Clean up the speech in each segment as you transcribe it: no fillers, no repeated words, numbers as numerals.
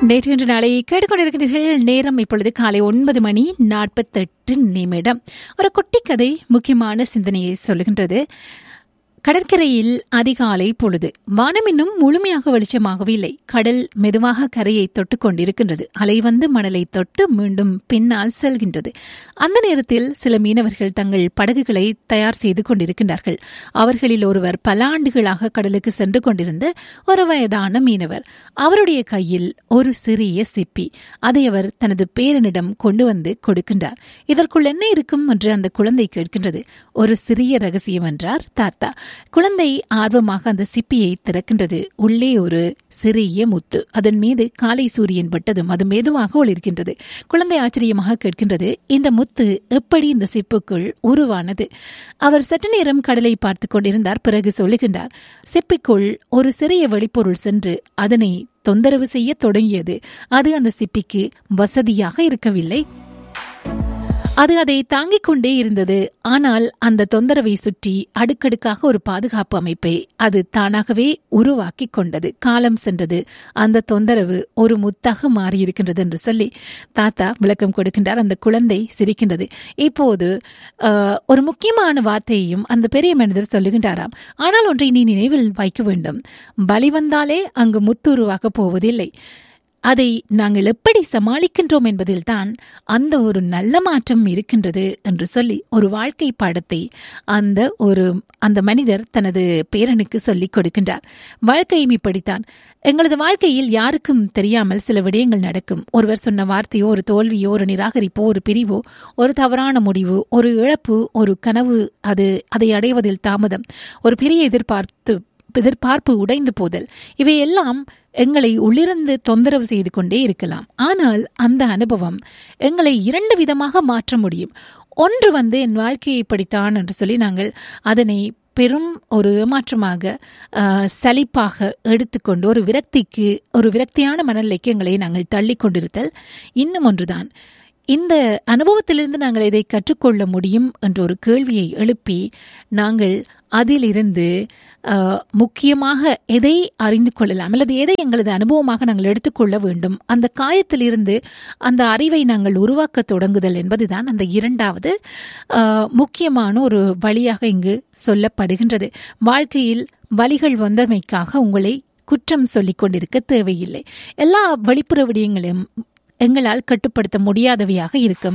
நேற்று இன்று நாளை கேட்டுக்கொண்டிருக்கிறீர்கள். நேரம் இப்பொழுது காலை 9:48. ஒரு குட்டி கதை முக்கியமான சிந்தனையை சொல்லுகின்றது. கடற்கரையில் அதிகாலை பொழுது. வானம் இன்னும் முழுமையாக வெளிச்சமாகவே இல்லை. கடல் மெதுவாக கரையை தொட்டுக் கொண்டிருக்கின்றது. அலை வந்து மணலை தொட்டு மீண்டும் பின்னால் செல்கின்றது. அந்த நேரத்தில் சில மீனவர்கள் தங்கள் படகுகளை தயார் செய்து கொண்டிருக்கின்றார்கள். அவர்களில் ஒருவர் பல ஆண்டுகளாக கடலுக்கு சென்று கொண்டிருந்த ஒரு வயதான மீனவர். அவருடைய கையில் ஒரு சிறிய சிப்பி. அதை அவர் தனது பேரனிடம் கொண்டு வந்து கொடுக்கின்றார். இதற்குள் என்ன இருக்கும் என்று அந்த குழந்தை கேட்கின்றது. ஒரு சிறிய ரகசியம் என்றார் தாத்தா. குழந்தை ஆர்வமாக அந்த சிப்பியை திறக்கின்றது. உள்ளே ஒரு சிறிய முத்து. அதன் மீது காலை சூரியன் பட்டதும் அது மெதுவாக ஒளிர்கின்றது. குழந்தை ஆச்சரியமாக கேட்கின்றது, இந்த முத்து எப்படி இந்த சிப்புக்குள் உருவானது? அவர் சற்று நேரம் கடலை பார்த்து கொண்டிருந்தார். பிறகு சொல்லுகின்றார், சிப்பிக்குள் ஒரு சிறிய வெளிப்பொருள் சென்று அதனை தொந்தரவு செய்ய தொடங்கியது. அது அந்த சிப்பிக்கு வசதியாக இருக்கவில்லை. அது அதை தாங்கிக் கொண்டே இருந்தது. ஆனால் அந்த தொந்தரவை சுற்றி அடுக்கடுக்காக ஒரு பாதுகாப்பு அமைப்பை அது தானாகவே உருவாக்கி கொண்டது. காலம் சென்றது. அந்த தொந்தரவு ஒரு முத்தாக மாறியிருக்கின்றது என்று சொல்லி தாத்தா விளக்கம் கொடுக்கின்றார். அந்த குழந்தை சிரிக்கின்றது. இப்போது ஒரு முக்கியமான வார்த்தையையும் அந்த பெரிய மனிதர் சொல்லுகின்றாராம். ஆனால் ஒன்றை நீ நினைவில் வைக்க வேண்டும். பலி வந்தாலே அங்கு முத்து உருவாக்கப் போவதில்லை. அதை நாங்கள் எப்படி சமாளிக்கின்றோம் என்பதில்தான் அந்த ஒரு நல்ல மாற்றம் இருக்கின்றது என்று சொல்லி ஒரு வாழ்க்கை பாடத்தை அந்த மனிதர் தனது பேரனுக்கு சொல்லிக் கொடுக்கின்றார். வாழ்க்கையும் இப்படித்தான். எங்களது வாழ்க்கையில் யாருக்கும் தெரியாமல் சில விடயங்கள் நடக்கும். ஒருவர் சொன்ன வார்த்தையோ, ஒரு தோல்வியோ, ஒரு நிராகரிப்போ, ஒரு பிரிவோ, ஒரு தவறான முடிவு, ஒரு இழப்பு, ஒரு கனவு, அதை அடைவதில் தாமதம், ஒரு பெரிய எதிர்பார்ப்பு உடைந்து போதல், இவையெல்லாம் எங்களை உள்ளிருந்து தொந்தரவு செய்து கொண்டே இருக்கலாம். ஆனால் அந்த அனுபவம் எங்களை 2 விதமாக மாற்ற முடியும். ஒன்று என் வாழ்க்கையை படித்தான் என்று சொல்லி நாங்கள் அதனை பெரும் ஒரு ஏமாற்றமாக சலிப்பாக எடுத்துக்கொண்டு ஒரு விரக்தியான மனநிலைக்கு எங்களை நாங்கள் தள்ளி கொண்டிருத்தல். இன்னும் ஒன்றுதான், இந்த அனுபவத்திலிருந்து நாங்கள் இதை கற்றுக்கொள்ள முடியும் என்ற ஒரு கேள்வியை எழுப்பி நாங்கள் அதிலிருந்து முக்கியமாக எதை அறிந்து கொள்ளலாம் அல்லது எதை எங்களது அனுபவமாக நாங்கள் எடுத்துக்கொள்ள வேண்டும், அந்த காயத்திலிருந்து அந்த அறிவை நாங்கள் உருவாக்க தொடங்குதல் என்பதுதான் அந்த 2வது முக்கியமான ஒரு வழியாக இங்கு சொல்லப்படுகின்றது. வாழ்க்கையில் வலிகள் வந்தமைக்காக உங்களை குற்றம் சொல்லிக் கொண்டிருக்க தேவையில்லை. எல்லா வெளிப்புற விடயங்களும் எங்களால் கட்டுப்படுத்த முடியாதவையாக இருக்கும்.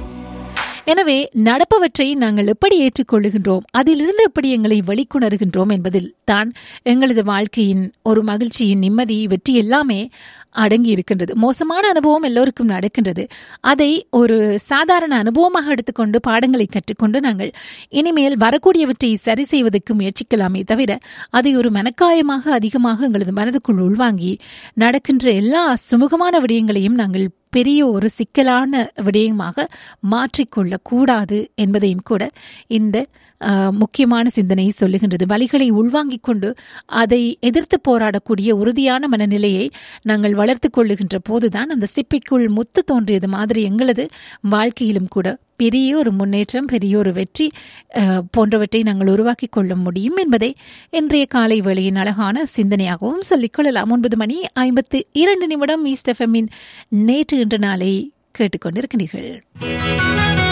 எனவே நடப்பவற்றை நாங்கள் எப்படி ஏற்றுக்கொள்ளுகின்றோம், அதிலிருந்து எப்படி எங்களை வெளிக்கொணர்கின்றோம் என்பதில் தான் எங்களது வாழ்க்கையின் ஒரு மகிழ்ச்சியின் நிம்மதி, வெற்றி எல்லாமே அடங்கி இருக்கின்றது. மோசமான அனுபவம் எல்லோருக்கும் நடக்கின்றது. அதை ஒரு சாதாரண அனுபவமாக எடுத்துக்கொண்டு பாடங்களை கற்றுக்கொண்டு நாங்கள் இனிமேல் வரக்கூடியவற்றை சரி செய்வதற்கு முயற்சிக்கலாமே தவிர அதை ஒரு மனக்காயமாக அதிகமாக எங்களது மனதுக்குள் உள்வாங்கி நடக்கின்ற எல்லா சுமூகமான விடயங்களையும் நாங்கள் பெரிய ஒரு சிக்கலான விடயமாக மாற்றிக்கொள்ளக்கூடாது என்பதையும் கூட இந்த முக்கியமான சிந்தனை சொல்லுகின்றது. வலிகளை உள்வாங்கிக் கொண்டு அதை எதிர்த்து போராடக்கூடிய உறுதியான மனநிலையை நாங்கள் வளர்த்து கொள்ளுகின்ற போதுதான் அந்த சிப்பிக்குள் முத்து தோன்றியது மாதிரி எங்களது வாழ்க்கையிலும் கூட பெரிய ஒரு முன்னேற்றம், பெரிய ஒரு வெற்றி போன்றவற்றை நாங்கள் உருவாக்கி கொள்ள முடியும் என்பதை இன்றைய காலை வேளையின் அழகான சிந்தனையாகவும் சொல்லிக்கொள்ளலாம். 9:52 ஈஸ்ட் எஃப்எம்மின் நேற்று இன்று நாளை கேட்டுக்கொண்டிருக்கிறீர்கள்.